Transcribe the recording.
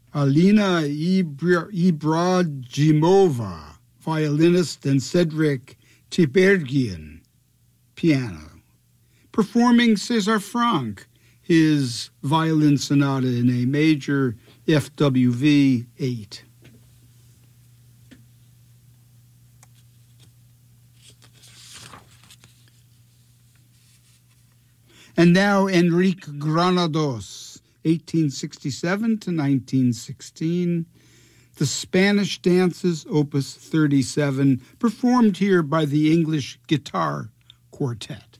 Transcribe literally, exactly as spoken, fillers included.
Alina Ibra- Ibragimova, violinist, and Cedric Tiberghian, piano, performing César Franck, his violin sonata in A major, F W V eight. And now Enrique Granados, eighteen sixty-seven to nineteen sixteen, the Spanish Dances, Opus thirty-seven, performed here by the English Guitar Quartet.